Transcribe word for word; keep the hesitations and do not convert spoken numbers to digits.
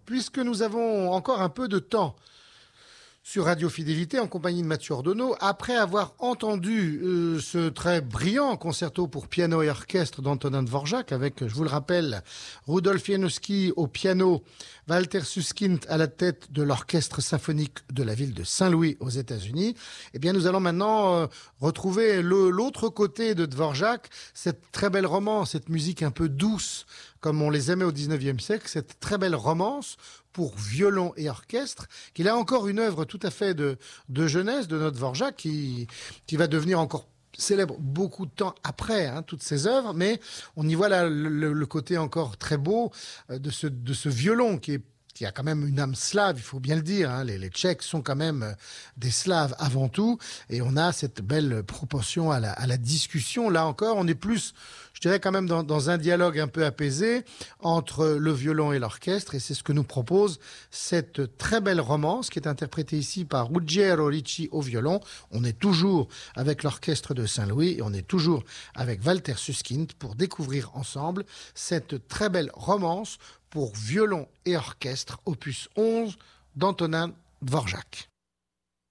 puisque nous avons encore un peu de temps sur Radio Fidélité en compagnie de Mathieu Ordonneau, après avoir entendu euh, ce très brillant concerto pour piano et orchestre d'Antonin Dvorak avec, je vous le rappelle, Rudolf Janowski au piano, Walter Susskind à la tête de l'orchestre symphonique de la ville de Saint-Louis aux États-Unis, eh bien nous allons maintenant euh, retrouver le, l'autre côté de Dvorak, cette très belle romance, cette musique un peu douce comme on les aimait au dix-neuvième siècle, cette très belle romance pour violon et orchestre, qu'il a encore une œuvre tout à fait de, de jeunesse de notre Dvorak qui, qui va devenir encore célèbre beaucoup de temps après hein, toutes ces œuvres, mais on y voit là le, le côté encore très beau de ce, de ce violon qui est qui a quand même une âme slave, il faut bien le dire. Hein. Les, les Tchèques sont quand même des Slaves avant tout. Et on a cette belle proportion à la, à la discussion. Là encore, on est plus, je dirais quand même, dans, dans un dialogue un peu apaisé entre le violon et l'orchestre. Et c'est ce que nous propose cette très belle romance qui est interprétée ici par Ruggiero Ricci au violon. On est toujours avec l'orchestre de Saint-Louis et on est toujours avec Walter Susskind pour découvrir ensemble cette très belle romance pour violon et orchestre, opus onze d'Antonin Dvorak.